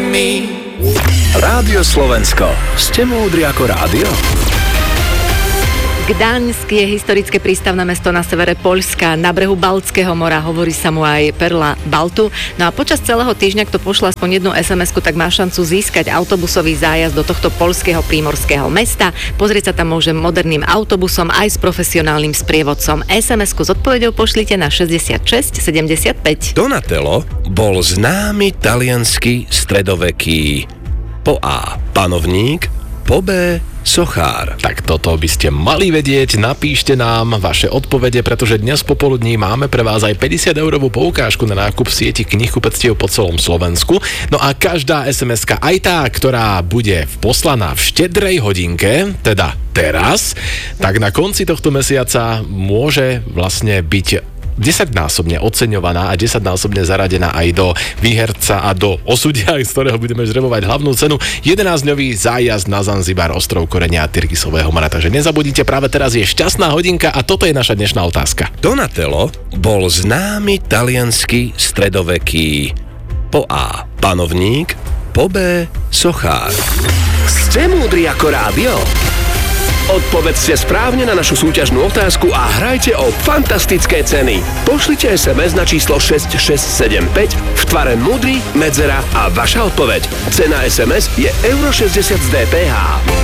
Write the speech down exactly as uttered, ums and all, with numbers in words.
me. Rádio Slovensko. Ste múdri ako rádio? Gdaňsk je historické prístavné mesto na severe Poľska, na brehu Baltského mora, hovorí sa mu aj perla Baltu. No a počas celého týždňa, kto pošla aspoň jednu es em esku, tak má šancu získať autobusový zájazd do tohto poľského prímorského mesta. Pozrieť sa tam môže moderným autobusom aj s profesionálnym sprievodcom. es em esku s odpoveďou pošlite na šesťdesiatšesť sedemdesiatpäť. Donatello bol známy taliansky stredoveký po A. panovník, po B. sochár. Tak toto by ste mali vedieť, napíšte nám vaše odpovede, pretože dnes popoludní máme pre vás aj päťdesiat eurovú poukážku na nákup v sieti knihkupectiev po celom Slovensku. No a každá es em eska, aj tá, ktorá bude poslaná v štedrej hodinke, teda teraz, tak na konci tohto mesiaca môže vlastne byť desaťnásobne oceňovaná a desaťnásobne zaradená aj do výherca a do osudia, z ktorého budeme žrebovať hlavnú cenu. jedenásťdňový zájazd na Zanzibar, ostrov Korenia a Tyrkisového mora. Takže nezabudnite, práve teraz je šťastná hodinka a toto je naša dnešná otázka. Donatello bol známy taliansky stredoveký po A. panovník, po B. sochár. Ste múdri ako rádio? Odpovedzte správne na našu súťažnú otázku a hrajte o fantastické ceny. Pošlite es em es na číslo šesť šesť sedem päť v tvare múdry, medzera a vaša odpoveď. Cena es em es je euro šesťdesiat z dé pé há.